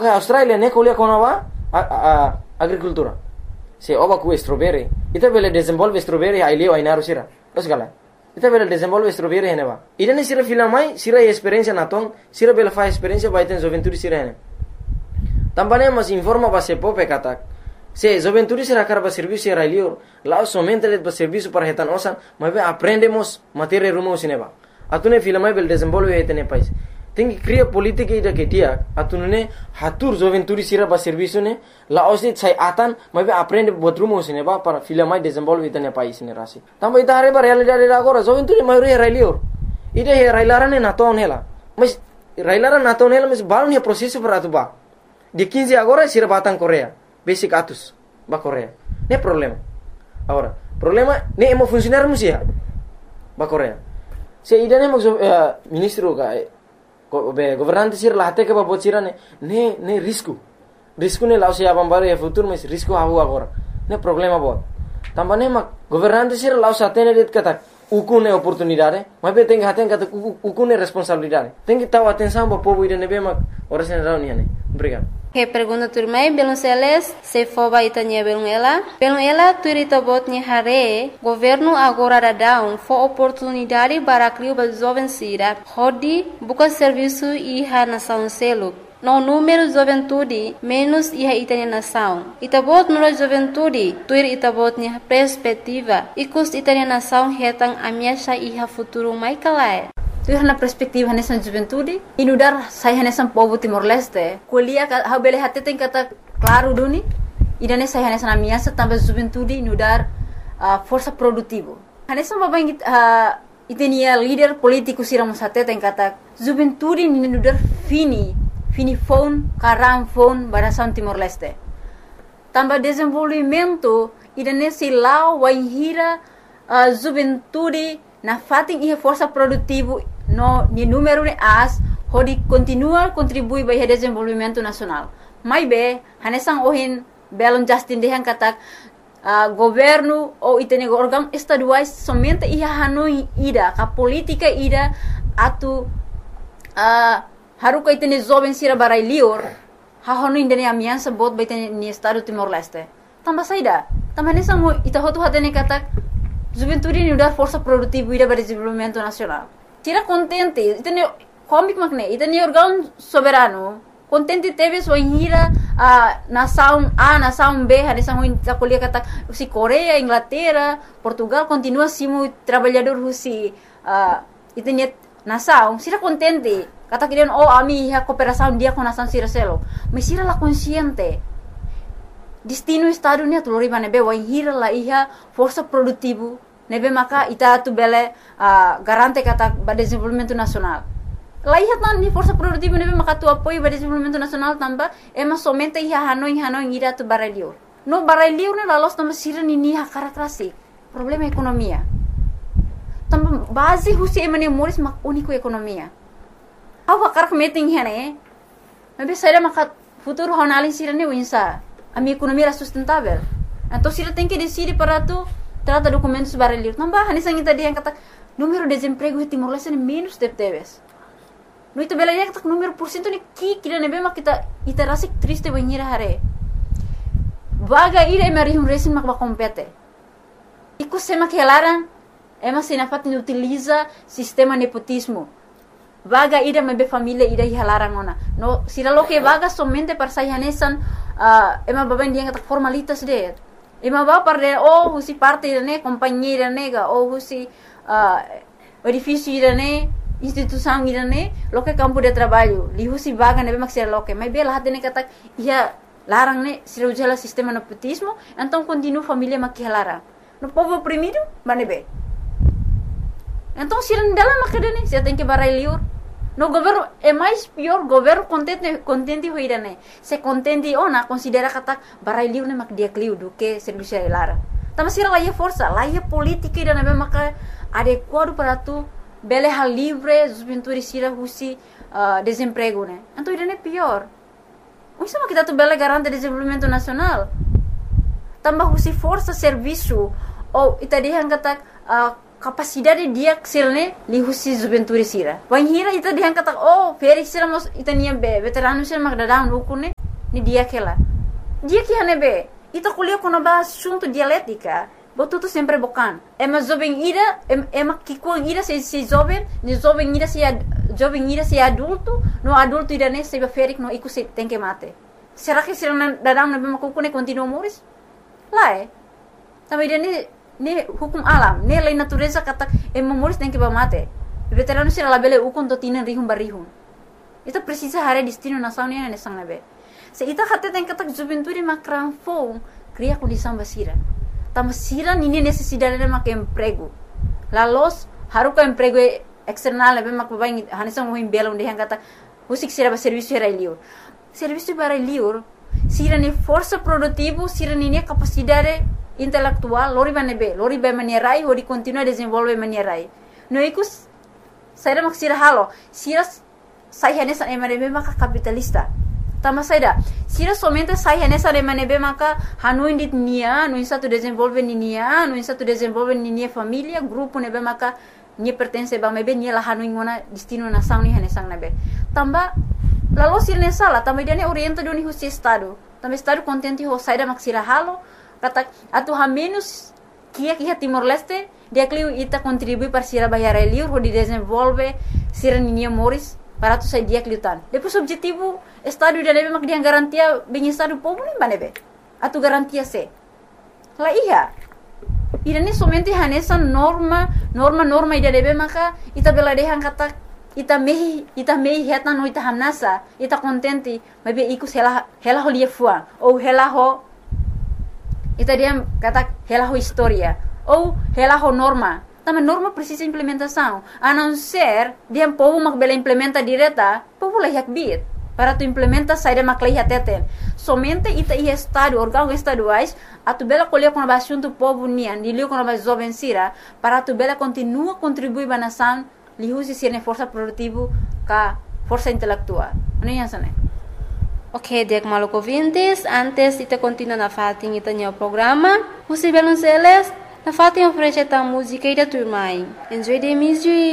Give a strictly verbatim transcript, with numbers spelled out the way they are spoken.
Okay, Australia ne kuliah com apa? Agricultura. Se oba ku strawberry. Ita bele desenvolve strawberry ai leo ai naru sira. Terus kala. Ita bele desenvolve strawberry hene ba. Ida ne sira filamai, sira experiência na tong, sira bele fa experiência vai ter juventude sira hene. Também mas informa ba se pope katak. Se juventude sira karba serviço ai leo, lá somente le ba serviço para retan osan, mas aprendemos matéria rumo sineba. Atune filamai bele desenvolve hetene país. Tem que criar política ida que dia, atunune hatur juventude sira ba serviço ne, lá osit sai atan, mas aprende buat rumo sine ba para filamai desenvolve ida ne país ne rasi. Também ida hare ba realidade agora, juventude maioria railior. Ida he railara ne naton hela. Mas railara naton hela mas baru ne processo para atu ba. De quinze agora sira batang Korea, basic atus ba Korea. Ne problema. Agora, problema ne emo funcionar musia ba Korea. Se ida ne mo uh, ministro ka be governante sir lahte ke ba bocira ne ne ne risco risco ne lausi abam baru e futuro mas risco havu agora ne problema bot tambane ma governante sir laus atene det kata uku ne oportunidade mas be tem haten kata uku ne responsabilidade tem que tahu atenção ba povo ide ne be ma ora sen rauni ne obrigado. Que pergunta turmai belum seles se foba itanya belum ela belum ela turita botnya hare governo agora da down for oportunidade para criar ba jovem sira hodi buka serviço iha nação selo no número juventude menos iha itanya nação itabot no juventude tuir itabotnya perspectiva ikus itanya nação hetang amiasha iha futuro mai kalai. Tuh na perspektif hanesan juventude inudar saya hanesan povo Timor Leste kuliah ha bele hate tem kata claro duni idane saya hanesan amiasa tambah juventude inudar uh, força produtivo hanesan baba ingit uh, itenia líder político sira musate tem kata juventude inudar fini fini phone karam phone barasan Timor Leste tambah desenvolvimento idane silau waihira uh, juventude na fating ia força produtivo no ni número de as hodi continua contribui para o desenvolvimento nacional. Mai be hanesang ohin belon Justin dehan katak uh, governo ou itene órgão estaduais somente ia hanoi ida ka política ida atu uh, haruka itene jovem sira barai lior ha hanoi indene amiança bot baitene ni estado Timor Leste. Tambah saida, tambah hanesang ita hotu hatene katak juventude ni udar força produtiva ida para desenvolvimento nacional. Tira contente, itene comic magne, itene órgão soberano. Contente teve sua hira a nação A, nação B, hanesan ho takolia kata si Coreia, Inglaterra, Portugal continua simu trabalhador husi uh, itene nação, sira contente. Kata kirian oh ami ha cooperação dia com nação sira selo. Mas sira la consciente. Destino estado ni atulori banebe wa hira la iha força produtivo nebe maka ita tu bele uh, garante kata ba desenvolvimento nacional. La iha tan ni força produtivo nebe maka tu apoio ba desenvolvimento nacional tamba ema somente iha hanoi hanoi ira tu baralio. No baralio ne la los tamba sira ni ni ha karakrasi. Problema ekonomia. Tamba base husi emane moris mak unico ekonomia. Awa karak meeting hene. Nebe saira maka futuro honali sira ni winsa. A minha economia era sustentável. Então, se ele tem que decidir para tu trata documentos baralhos. Não vai, nessa gente dia kata número de desemprego em Timor Leste menos de teves. No itu bela dia kata número por cento ni ki kira nebe mak kita ita rasik triste banhira hare. Vaga ira emari um resin mak ba compete. Iku sema que larang ema sinafat ni utiliza sistema nepotismo. Vaga ira mebe família ira hilarang ona. No sira lo que vaga somente para sayanesan uh, ema baban dia kata formalitas de. Ema ba par de oh husi parte ne companhia nega oh husi uh, edifício ne instituição ne lo que campo de trabalho li husi vaga nebe mak sira lo que mai bela hatene kata ia larang ne sira ujala sistema nepotismo então continua família mak hilarang. No povo oprimido banebe. Então sira ndala mak dene sira tem que barai liur. No governo é mais pior governo contente contente hoirane se contente ona considera kata barai liu ne mak dia kliu do que serviço lara tama sira la força la política ira na maka adequado para tu bele hal livre juventude sira husi uh, desemprego ne então ira ne pior o sama kita tu bele garante desenvolvimento nacional tambah husi força serviço ou itadihan kata uh, capacidade dia selne li husi juventude sira. Wan hira ita dihan kata oh feri sira mos itania be veterano sira magdadang ukune ni dia kela. Dia que hanebe, ita kuliah kono ba assunto dialética, botuto sempre bocan. Ema jovem ira, ema kikuang ira se se jovem, ni jovem ira se jovem ira se adulto, no adulto ira ne se beferik no iku se tem que mate. Será que será dadang na bema kukune continua moris? Lá é. Também ne ne hukum alam, ne lei natureza kata ema moris tem que ba mate. Veterano será labele ukon to tinan rihum barihum. Ita precisa hare destino nação ne ne sang nabe. Se ita hate tem kata juventude makran fo, cria condição basira. Tamasira nini necessidade de mak emprego. La los haruka emprego external nabe mak babai hanisang mo himbela onde hang kata usik sira ba serviço era liur. Serviço para liur, sira ni força produtivo, sira ni capacidade intelectual, lori banebe, lori ba manierai, ori continua desenvolve manierai. No ikus saya mak sira halo, sira sai hanesa emanebe maka capitalista. Tama saida, sira somente sai hanesa emanebe maka hanu indit nia, no insa tu desenvolve ni nia, no insa tu desenvolve ni nia família, grupo nebe maka ni pertence ba mebe ni la hanu ingona destino nação ni hanesang nebe. Tamba lalu sira ne sala, tamba dia ne orienta do ni husi estado. Tamba estado contente ho saida mak sira halo, kata atu ha menos kia kia Timor Leste, dia kliu ita contribui para sira bayar liur ho di desenvolve sira ni nia moris para tu sai dia kliutan. Depois objetivo estado dia nebe mak dia garantia bem estado povo ni banebe. Atu garantia se. La iya. Ida ni somente hanesa norma, norma norma ida nebe maka ita bela dehan kata ita mehi ita mehi heta no ita hamnasa ita contente mabe ikus hela hela ho lia fuang ou hela ho ita dia kata hela ho historia ou hela ho norma. Tama norma precisa implementação. A não ser dia povo mak bela implementa direta, povo lah yak bit para tu implementa saída mak lah teten. Somente ita i estado órgão estaduais a tu bela colher com a assunto povo nian, dilio com a jovem sira para tu bela continua contribuir ba nação lihusi sirne força produtivo ka força intelectual. Ano yan sana? Ok, dek maluk ouvintes, antes ita continua na fatin ita nyo programa, husi belon seles, na fatin oferece ta música ida turmai. Enjoy the music.